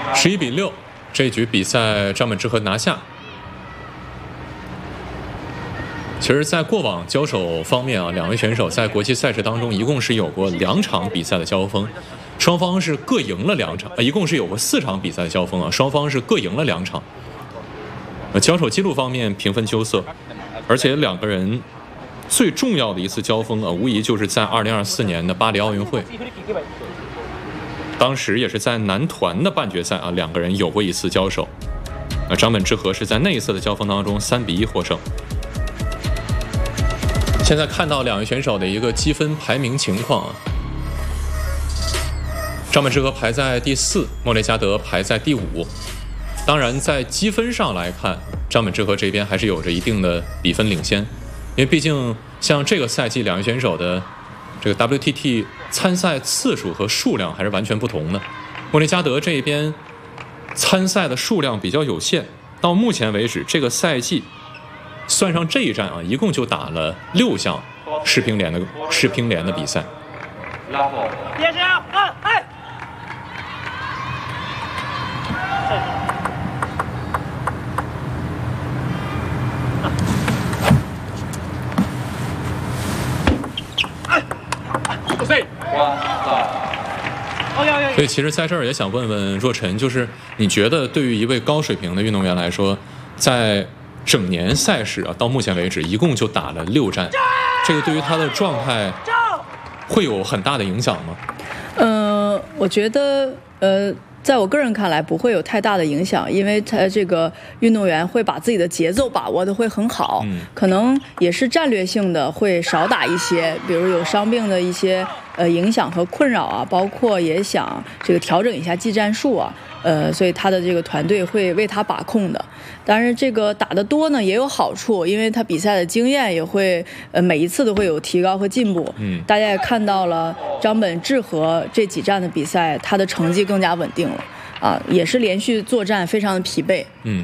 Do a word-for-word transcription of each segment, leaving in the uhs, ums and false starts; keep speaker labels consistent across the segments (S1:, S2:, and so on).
S1: 十一比六，这局比赛张本智和拿下。其实，在过往交手方面啊，两位选手在国际赛事当中一共是有过两场比赛的交锋，双方是各赢了两场，呃，一共是有过四场比赛的交锋啊，双方是各赢了两场。呃，交手记录方面平分秋色，而且两个人最重要的一次交锋啊，无疑就是在二零二四年的巴黎奥运会。当时也是在男团的半决赛啊，两个人有过一次交手。呃，张本智和是在那一次的交锋当中三比一获胜。现在看到两位选手的一个积分排名情况啊，张本智和排在第四，莫雷加德排在第五。当然，在积分上来看，张本智和这边还是有着一定的比分领先，因为毕竟像这个赛季两位选手的这个 W T T 参赛次数和数量还是完全不同的。莫雷加德这边参赛的数量比较有限，到目前为止这个赛季算上这一站啊，一共就打了六项世乒联的世乒联的比赛。
S2: 别这样，哎哎。
S1: 所以其实在这儿也想问问若晨，就是你觉得对于一位高水平的运动员来说，在整年赛事啊，到目前为止一共就打了六战，这个对于他的状态会有很大的影响吗？
S3: 呃，我觉得呃，在我个人看来不会有太大的影响，因为他这个运动员会把自己的节奏把握的会很好，
S1: 嗯，
S3: 可能也是战略性的会少打一些，比如有伤病的一些呃影响和困扰啊，包括也想这个调整一下技战术啊。呃，所以他的这个团队会为他把控的。当然，这个打得多呢也有好处，因为他比赛的经验也会呃每一次都会有提高和进步。
S1: 嗯，
S3: 大家也看到了张本智和这几站的比赛，他的成绩更加稳定了啊，也是连续作战非常的疲惫。
S1: 嗯，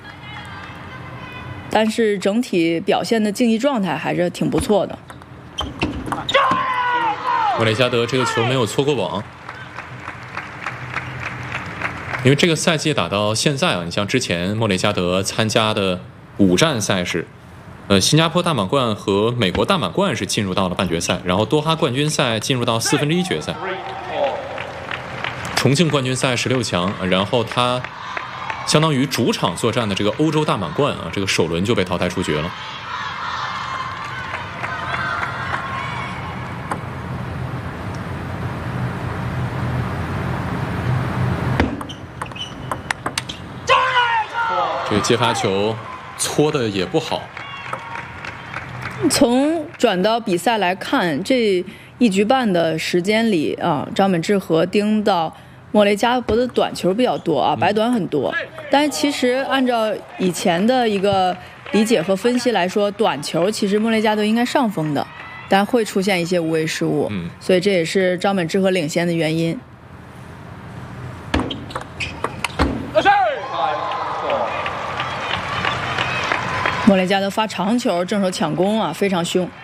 S3: 但是整体表现的竞技状态还是挺不错的。
S1: 莫雷加德这个球没有搓过网。因为这个赛季打到现在啊，你像之前莫雷加德参加的五站赛事，呃，新加坡大满贯和美国大满贯是进入到了半决赛，然后多哈冠军赛进入到四分之一决赛，重庆冠军赛十六强，然后他相当于主场作战的这个欧洲大满贯啊，这个首轮就被淘汰出局了。这个接发球搓的也不好。
S3: 从转到比赛来看，这一局半的时间里啊，张本智和盯到莫雷加德的短球比较多啊，白短很多。但是其实按照以前的一个理解和分析来说，短球其实莫雷加德应该上风的，但会出现一些无谓失误，
S1: 嗯，
S3: 所以这也是张本智和领先的原因。莫雷加德发长球，正手抢攻啊，非常凶。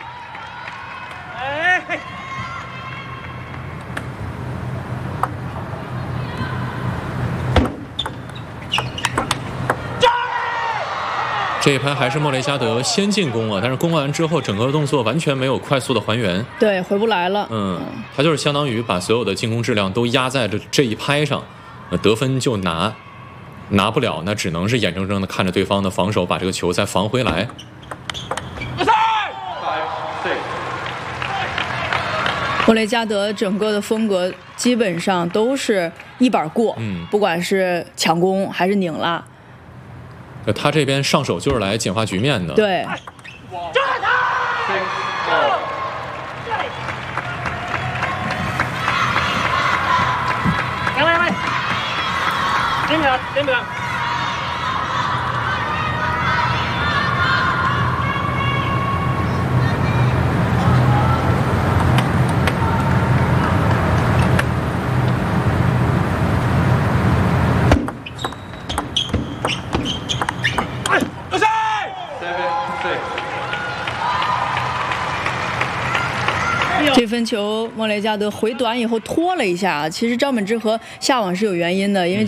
S1: 这一盘还是莫雷加德先进攻啊，但是攻完之后整个动作完全没有快速的还原，
S3: 对，回不来了。
S1: 嗯，他就是相当于把所有的进攻质量都压在这这一拍上，得分就拿。拿不了，那只能是眼睁睁的看着对方的防守把这个球再防回来。
S3: 莫雷加德整个的风格基本上都是一板过，
S1: 嗯，
S3: 不管是抢攻还是拧拉，
S1: 他这边上手就是来简化局面的。
S3: 对。
S2: 真的，真的。
S3: 这分球莫雷加德回短以后拖了一下，其实张本智和下网是有原因的，因为